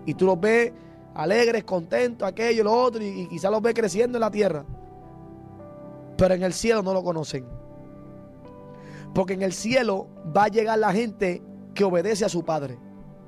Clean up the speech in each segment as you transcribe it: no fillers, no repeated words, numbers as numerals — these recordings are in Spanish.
Y tú los ves alegres, contentos, aquello, lo otro, y quizás los ves creciendo en la tierra. Pero en el cielo no lo conocen. Porque en el cielo va a llegar la gente que obedece a su Padre.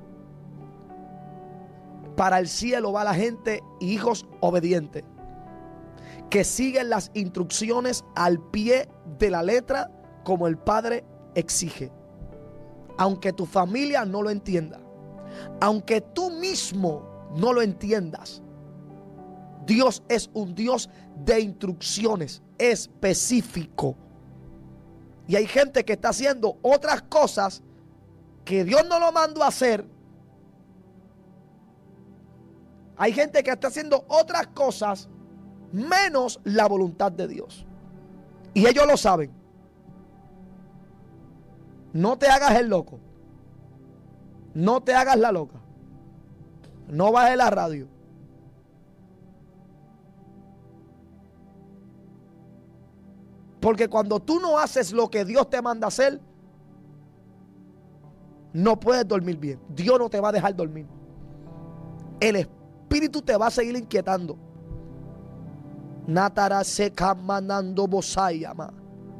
Para el cielo va la gente, hijos obedientes, que siguen las instrucciones al pie de la letra como el Padre exige. Aunque tu familia no lo entienda, aunque tú mismo no lo entiendas, Dios es un Dios de instrucciones específico. Y hay gente que está haciendo otras cosas que Dios no lo mandó a hacer. Hay gente que está haciendo otras cosas menos la voluntad de Dios. Y ellos lo saben. No te hagas el loco. No te hagas la loca. No bajes la radio. Porque cuando tú no haces lo que Dios te manda hacer, no puedes dormir bien. Dios no te va a dejar dormir. El espíritu te va a seguir inquietando. Natara seca manando bosayama.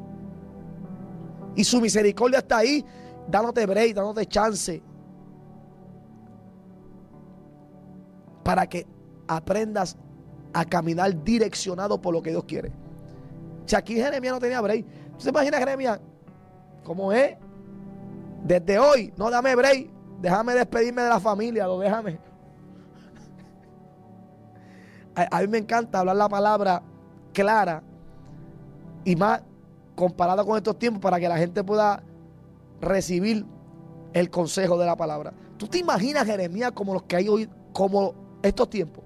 Y su misericordia está ahí, dándote break, dándote chance, para que aprendas a caminar direccionado por lo que Dios quiere. Si aquí Jeremías no tenía break, ¿tú te imaginas Jeremías? ¿Cómo es? Desde hoy, no dame break, déjame despedirme de la familia, déjame. A mí me encanta hablar la palabra clara y más comparado con estos tiempos para que la gente pueda recibir el consejo de la palabra. ¿Tú te imaginas Jeremías como los que hay hoy, como estos tiempos?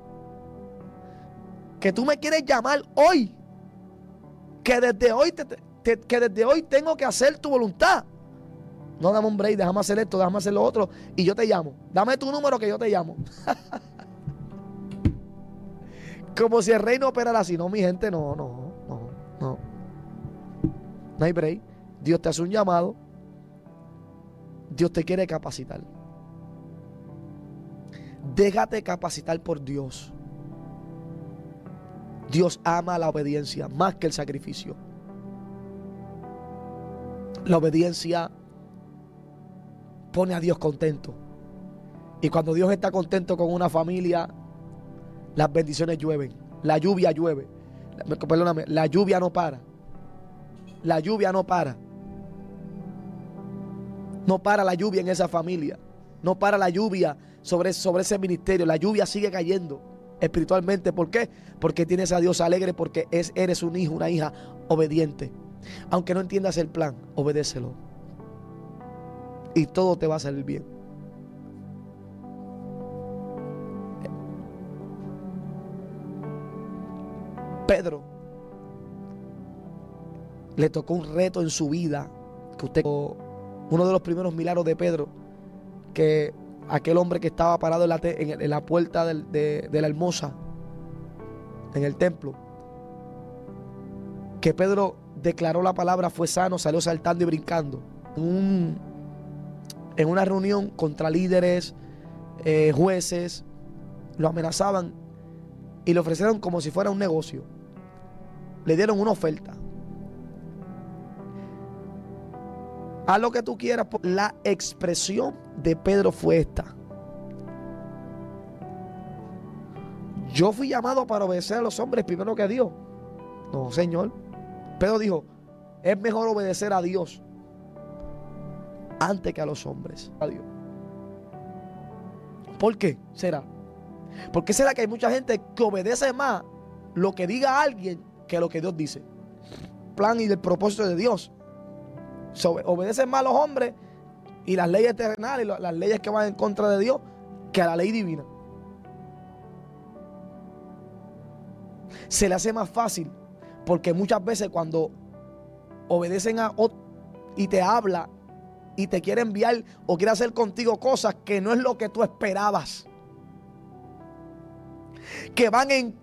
Que tú me quieres llamar hoy, que desde hoy que desde hoy tengo que hacer tu voluntad. No, dame un break, déjame hacer esto, déjame hacer lo otro y yo te llamo. Dame tu número que yo te llamo. Como si el rey no operara así. No, mi gente, no. No hay break. Dios te hace un llamado. Dios te quiere capacitar. Déjate capacitar por Dios. Dios ama la obediencia más que el sacrificio. La obediencia pone a Dios contento. Y cuando Dios está contento con una familia, las bendiciones llueven. La lluvia llueve. Perdóname, la lluvia no para. La lluvia no para. No para la lluvia en esa familia. No para la lluvia sobre ese ministerio. La lluvia sigue cayendo espiritualmente. ¿Por qué? Porque tienes a Dios alegre, porque eres un hijo, una hija obediente. Aunque no entiendas el plan, obedécelo. Y todo te va a salir bien. Pedro le tocó un reto en su vida, que uno de los primeros milagros de Pedro, que aquel hombre que estaba parado en la puerta de la hermosa, en el templo, que Pedro declaró la palabra, fue sano, salió saltando y brincando. En una reunión contra líderes, jueces, lo amenazaban y le ofrecieron como si fuera un negocio. Le dieron una oferta. Haz lo que tú quieras. La expresión de Pedro fue esta: yo fui llamado para obedecer a los hombres primero que a Dios. No, Señor. Pedro dijo: es mejor obedecer a Dios antes que a los hombres. A Dios. ¿Por qué será? ¿Por qué será que hay mucha gente que obedece más lo que diga alguien que lo que Dios dice? Plan y el propósito de Dios. Obedecen más a los hombres y las leyes terrenales, las leyes que van en contra de Dios, que a la ley divina. Se le hace más fácil porque muchas veces cuando obedecen a otro y te habla y te quiere enviar o quiere hacer contigo cosas que no es lo que tú esperabas, que van en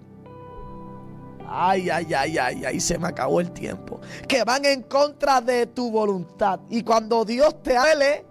ay, se me acabó el tiempo, que van en contra de tu voluntad. Y cuando Dios te hable,